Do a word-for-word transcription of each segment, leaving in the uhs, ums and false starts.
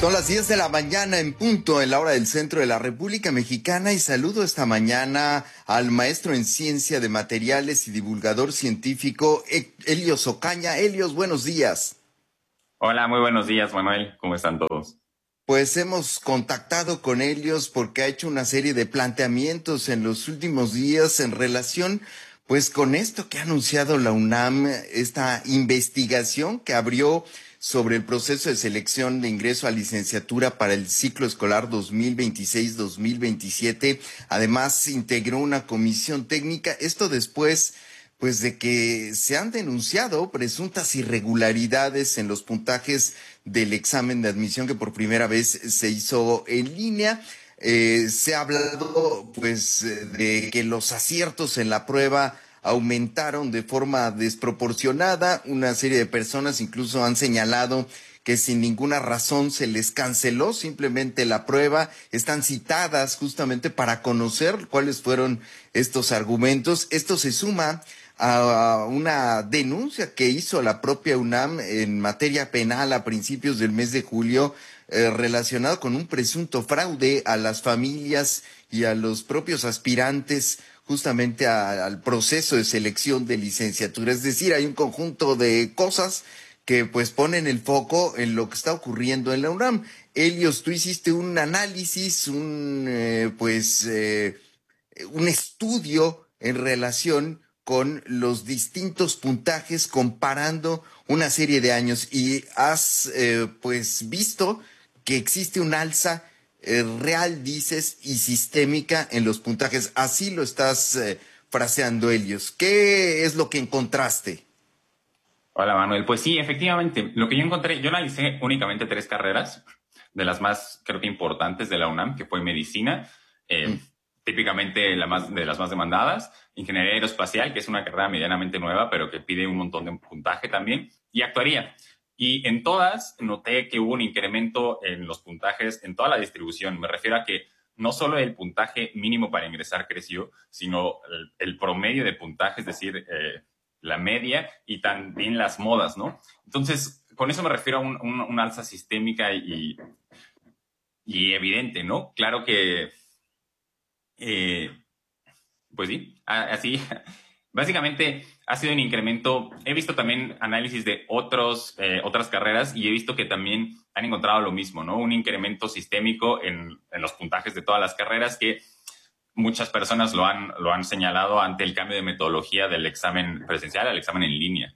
Son las diez de la mañana en punto en la hora del centro de la República Mexicana y saludo esta mañana al maestro en ciencia de materiales y divulgador científico Helios Ocaña. Helios, buenos días. Hola, muy buenos días, Manuel. ¿Cómo están todos? Pues hemos contactado con Helios porque ha hecho una serie de planteamientos en los últimos días en relación pues con esto que ha anunciado la UNAM, esta investigación que abrió sobre el proceso de selección de ingreso a licenciatura para el ciclo escolar dos mil veintiséis dos mil veintisiete. Además, integró una comisión técnica. Esto después, pues, de que se han denunciado presuntas irregularidades en los puntajes del examen de admisión que por primera vez se hizo en línea. Eh, se ha hablado, pues, de que los aciertos en la prueba aumentaron de forma desproporcionada. Una serie de personas incluso han señalado que sin ninguna razón se les canceló simplemente la prueba. Están citadas justamente para conocer cuáles fueron estos argumentos. Esto se suma a una denuncia que hizo la propia UNAM en materia penal a principios del mes de julio, eh, relacionado con un presunto fraude a las familias y a los propios aspirantes justamente a, al proceso de selección de licenciatura. Es decir, hay un conjunto de cosas que pues ponen el foco en lo que está ocurriendo en la UNAM. Helios, tú hiciste un análisis, un eh, pues eh, un estudio en relación con los distintos puntajes comparando una serie de años y has eh, pues visto que existe un alza eh, real, dices, y sistémica en los puntajes. Así lo estás eh, fraseando, Helios. ¿Qué es lo que encontraste? Hola, Manuel. Pues sí, efectivamente, lo que yo encontré, yo analicé únicamente tres carreras, de las más, creo que importantes de la UNAM, que fue medicina, eh, Mm. típicamente la más, de las más demandadas, ingeniería aeroespacial, que es una carrera medianamente nueva, pero que pide un montón de puntaje también, y actuaría. Y en todas noté que hubo un incremento en los puntajes, en toda la distribución. Me refiero a que no solo el puntaje mínimo para ingresar creció, sino el, el promedio de puntaje, es decir, eh, la media y también las modas, ¿no? Entonces, con eso me refiero a un, un, un alza sistémica y, y evidente, ¿no? Claro que, eh, pues sí, así, básicamente ha sido un incremento. He visto también análisis de otros, eh, otras carreras y he visto que también han encontrado lo mismo, ¿no? Un incremento sistémico en, en los puntajes de todas las carreras que muchas personas lo han, lo han señalado ante el cambio de metodología del examen presencial al examen en línea.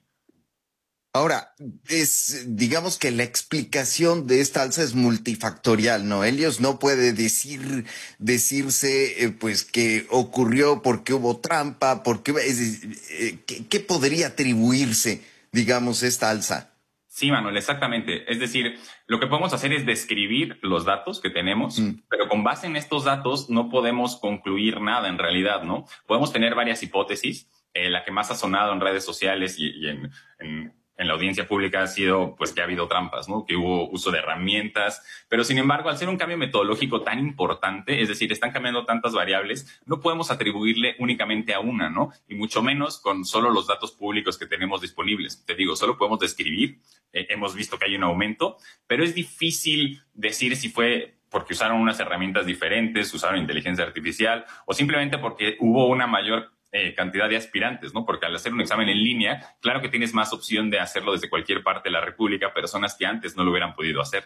Ahora, es, digamos que la explicación de esta alza es multifactorial, ¿no? Helios no puede decir, decirse, eh, pues, que ocurrió porque hubo trampa, porque, es, eh, ¿qué, qué podría atribuirse, digamos, esta alza? Sí, Manuel, exactamente. Es decir, lo que podemos hacer es describir los datos que tenemos, Mm. pero con base en estos datos no podemos concluir nada en realidad, ¿no? Podemos tener varias hipótesis. Eh, la que más ha sonado en redes sociales y, y en, en, en la audiencia pública ha sido pues que ha habido trampas, ¿no? Que hubo uso de herramientas, pero sin embargo, al ser un cambio metodológico tan importante, es decir, están cambiando tantas variables, no podemos atribuirle únicamente a una, ¿no? Y mucho menos con solo los datos públicos que tenemos disponibles. Te digo, solo podemos describir. Eh, hemos visto que hay un aumento, pero es difícil decir si fue porque usaron unas herramientas diferentes, usaron inteligencia artificial o simplemente porque hubo una mayor eh, cantidad de aspirantes, ¿no? Porque al hacer un examen en línea, claro que tienes más opción de hacerlo desde cualquier parte de la República, personas que antes no lo hubieran podido hacer.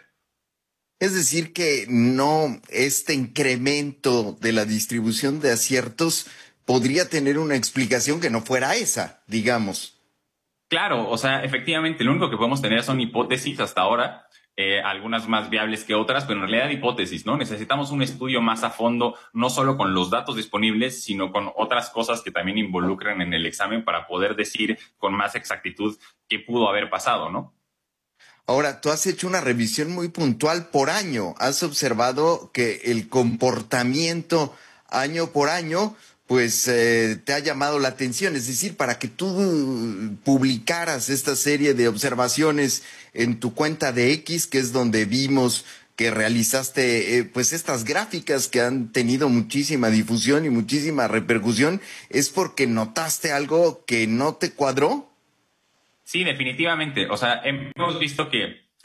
Es decir, que no, este incremento de la distribución de aciertos podría tener una explicación que no fuera esa, digamos. Claro, o sea, efectivamente, lo único que podemos tener son hipótesis hasta ahora, eh, algunas más viables que otras, pero en realidad hipótesis, ¿no? Necesitamos un estudio más a fondo, no solo con los datos disponibles, sino con otras cosas que también involucran en el examen para poder decir con más exactitud qué pudo haber pasado, ¿no? Ahora, tú has hecho una revisión muy puntual por año. Has observado que el comportamiento año por año, pues eh, te ha llamado la atención. Es decir, para que tú publicaras esta serie de observaciones en tu cuenta de X, que es donde vimos que realizaste eh, pues estas gráficas que han tenido muchísima difusión y muchísima repercusión, ¿es porque notaste algo que no te cuadró? Sí, definitivamente. O sea, hemos visto que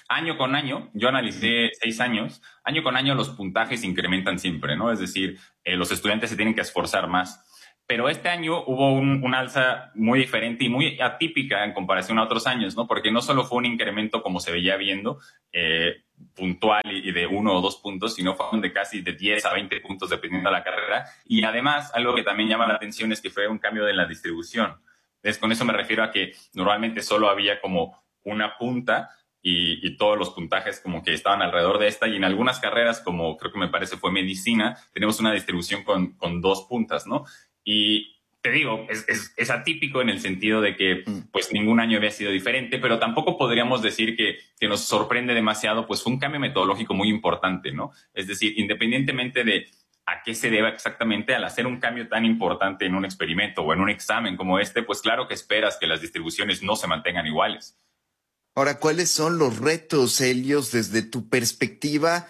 año con año, yo analicé seis años, año con año los puntajes incrementan siempre, ¿no? Es decir, eh, los estudiantes se tienen que esforzar más. Pero este año hubo un, un alza muy diferente y muy atípica en comparación a otros años, ¿no? Porque no solo fue un incremento como se veía viendo, eh, puntual y, y de uno o dos puntos, sino fueron de casi de diez a veinte puntos dependiendo de la carrera. Y además, algo que también llama la atención es que fue un cambio de la distribución. Entonces, con eso me refiero a que normalmente solo había como una punta y, y todos los puntajes como que estaban alrededor de esta, y en algunas carreras, como creo que me parece fue medicina, tenemos una distribución con, con dos puntas, ¿no? Y te digo, es, es, es atípico en el sentido de que pues ningún año había sido diferente, pero tampoco podríamos decir que, que nos sorprende demasiado, pues fue un cambio metodológico muy importante, ¿no? Es decir, independientemente de a qué se deba exactamente, al hacer un cambio tan importante en un experimento o en un examen como este, pues claro que esperas que las distribuciones no se mantengan iguales. Ahora, ¿cuáles son los retos, Helios, desde tu perspectiva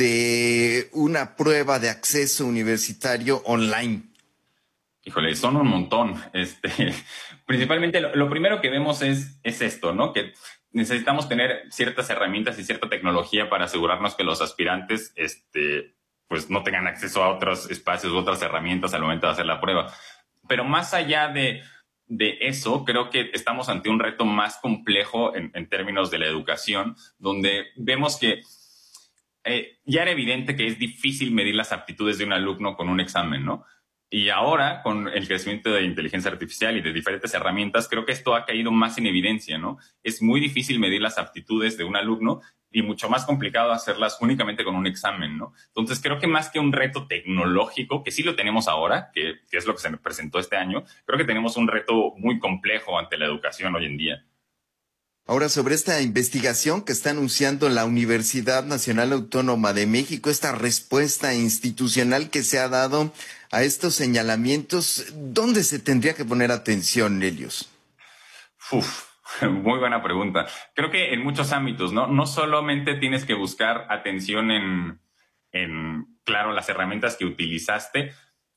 de una prueba de acceso universitario online? Híjole, son un montón. Este, principalmente lo, lo primero que vemos es, es esto, ¿no? Que necesitamos tener ciertas herramientas y cierta tecnología para asegurarnos que los aspirantes, este, pues no tengan acceso a otros espacios u otras herramientas al momento de hacer la prueba. Pero más allá de, de eso, creo que estamos ante un reto más complejo en, en términos de la educación, donde vemos que eh, ya era evidente que es difícil medir las aptitudes de un alumno con un examen, ¿no? Y ahora, con el crecimiento de inteligencia artificial y de diferentes herramientas, creo que esto ha caído más en evidencia, ¿no? Es muy difícil medir las aptitudes de un alumno y mucho más complicado hacerlas únicamente con un examen, ¿no? Entonces, creo que más que un reto tecnológico, que sí lo tenemos ahora, que, que es lo que se me presentó este año, creo que tenemos un reto muy complejo ante la educación hoy en día. Ahora, sobre esta investigación que está anunciando la Universidad Nacional Autónoma de México, esta respuesta institucional que se ha dado a estos señalamientos, ¿dónde se tendría que poner atención, Helios? Uf, muy buena pregunta. Creo que en muchos ámbitos, ¿no? No solamente tienes que buscar atención en, en claro, las herramientas que utilizaste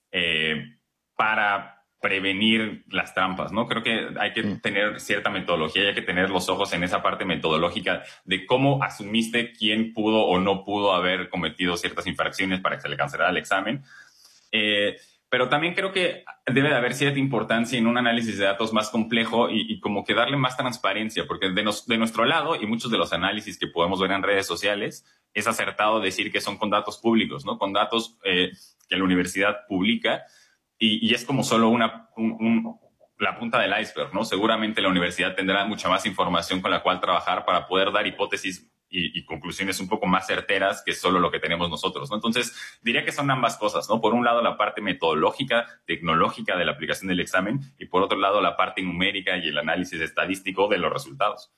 eh, para prevenir las trampas, ¿no? Creo que hay que tener cierta metodología y hay que tener los ojos en esa parte metodológica de cómo asumiste quién pudo o no pudo haber cometido ciertas infracciones para que se le cancelara el examen. Eh, pero también creo que debe de haber cierta importancia en un análisis de datos más complejo y, y como que darle más transparencia, porque de, nos, de nuestro lado y muchos de los análisis que podemos ver en redes sociales, es acertado decir que son con datos públicos, ¿no? Con datos eh, que la universidad publica. Y, y es como solo una, un, un, la punta del iceberg, ¿no? Seguramente la universidad tendrá mucha más información con la cual trabajar para poder dar hipótesis y, y conclusiones un poco más certeras que solo lo que tenemos nosotros, ¿no? Entonces, diría que son ambas cosas, ¿no? Por un lado, la parte metodológica, tecnológica de la aplicación del examen y por otro lado, la parte numérica y el análisis estadístico de los resultados.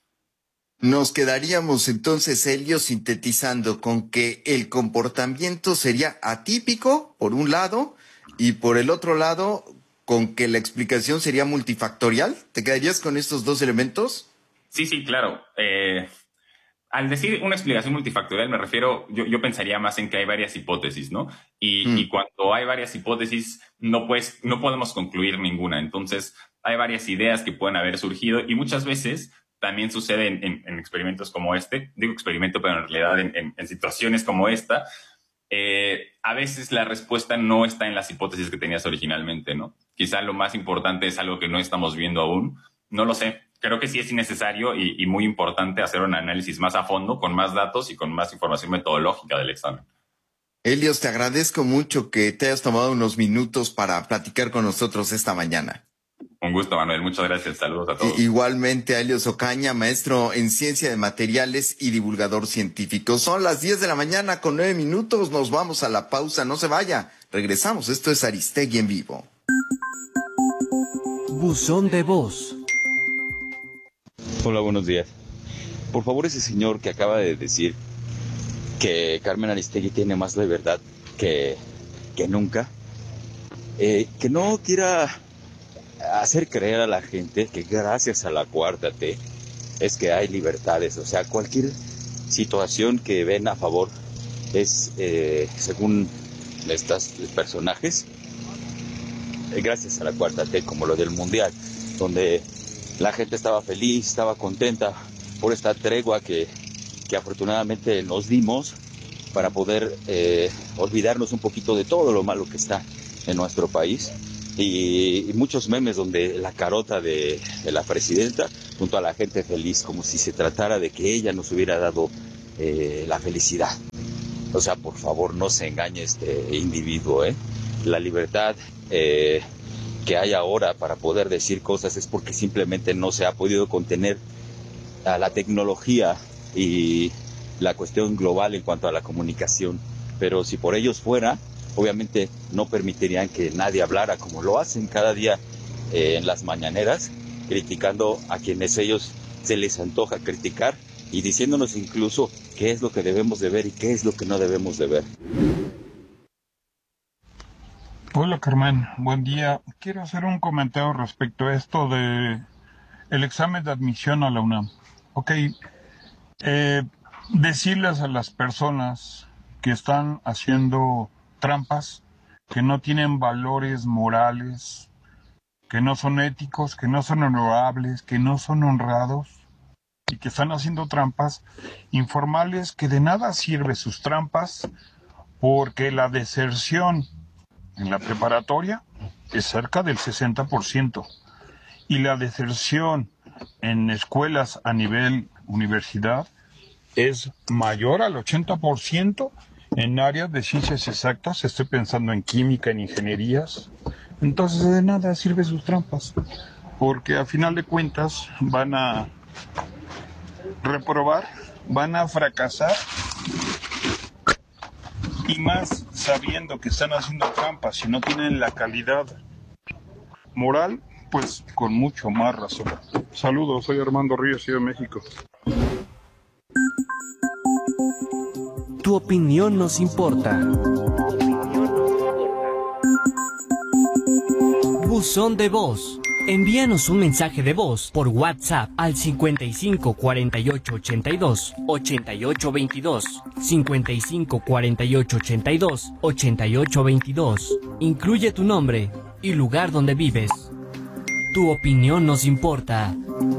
Nos quedaríamos entonces, Helios, sintetizando con que el comportamiento sería atípico, por un lado, y por el otro lado, con que la explicación sería multifactorial. ¿Te quedarías con estos dos elementos? Sí, sí, claro. Eh, al decir una explicación multifactorial me refiero, yo, yo pensaría más en que hay varias hipótesis, ¿no? Y, mm. y cuando hay varias hipótesis, no, pues, no podemos concluir ninguna. Entonces, hay varias ideas que pueden haber surgido y muchas veces también sucede en, en, en experimentos como este. Digo experimento, pero en realidad en, en, en situaciones como esta, Eh, a veces la respuesta no está en las hipótesis que tenías originalmente, ¿no? Quizá lo más importante es algo que no estamos viendo aún. No lo sé. Creo que sí es necesario y, y muy importante hacer un análisis más a fondo, con más datos y con más información metodológica del examen. Helios, te agradezco mucho que te hayas tomado unos minutos para platicar con nosotros esta mañana. Un gusto, Manuel. Muchas gracias. Saludos a todos. Igualmente a Helios Ocaña, maestro en Ciencia de Materiales y divulgador científico. Son las diez de la mañana con nueve minutos. Nos vamos a la pausa. No se vaya. Regresamos. Esto es Aristegui en vivo. Buzón de voz. Hola, buenos días. Por favor, ese señor que acaba de decir que Carmen Aristegui tiene más libertad que, que nunca, eh, que no quiera hacer creer a la gente que gracias a la cuarta T es que hay libertades. O sea, cualquier situación que ven a favor es, eh, según estos personajes, eh, gracias a la cuarta T, como lo del Mundial, donde la gente estaba feliz, estaba contenta por esta tregua que que afortunadamente nos dimos para poder eh, olvidarnos un poquito de todo lo malo que está en nuestro país. Y, y muchos memes donde la carota de, de la presidenta junto a la gente feliz, como si se tratara de que ella nos hubiera dado eh, la felicidad. O sea, por favor, no se engañe este individuo, ¿eh? La libertad eh, que hay ahora para poder decir cosas es porque simplemente no se ha podido contener a la tecnología y la cuestión global en cuanto a la comunicación. Pero si por ellos fuera, obviamente no permitirían que nadie hablara como lo hacen cada día eh, en las mañaneras, criticando a quienes ellos se les antoja criticar y diciéndonos incluso qué es lo que debemos de ver y qué es lo que no debemos de ver. Hola Carmen, buen día. Quiero hacer un comentario respecto a esto de el examen de admisión a la UNAM. Ok, eh, decirles a las personas que están haciendo trampas, que no tienen valores morales, que no son éticos, que no son honorables, que no son honrados y que están haciendo trampas, informarles que de nada sirve sus trampas porque la deserción en la preparatoria es cerca del sesenta por ciento y la deserción en escuelas a nivel universidad es mayor al ochenta por ciento en áreas de ciencias exactas. Estoy pensando en química, en ingenierías. Entonces de nada sirve sus trampas, porque a final de cuentas van a reprobar, van a fracasar, y más sabiendo que están haciendo trampas y no tienen la calidad moral, pues con mucho más razón. Saludos, soy Armando Ríos, Ciudad de México. Tu opinión nos importa. Buzón de voz. Envíanos un mensaje de voz por WhatsApp al cincuenta y cinco cuarenta y ocho ochenta y dos ochenta y ocho veintidós, cincuenta y cinco cuarenta y ocho ochenta y dos ochenta y ocho veintidós. Incluye tu nombre y lugar donde vives. Tu opinión nos importa.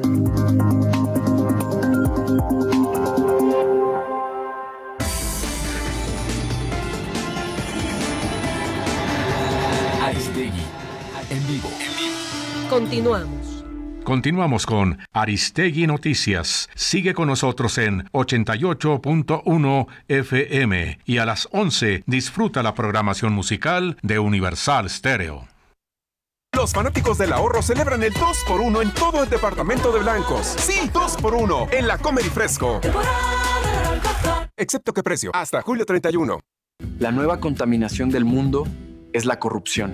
Aristegui, en vivo. Continuamos. Continuamos con Aristegui Noticias. Sigue con nosotros en ochenta y ocho punto uno F M y a las once disfruta la programación musical de Universal Stereo. Los fanáticos del ahorro celebran el dos por uno en todo el departamento de blancos. Sí, dos por uno en la Comer y Fresco. Excepto que precio, hasta julio treinta y uno. La nueva contaminación del mundo es la corrupción.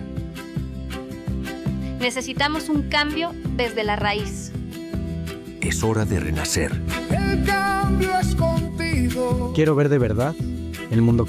Necesitamos un cambio desde la raíz. Es hora de renacer. El cambio es contigo. Quiero ver de verdad el mundo que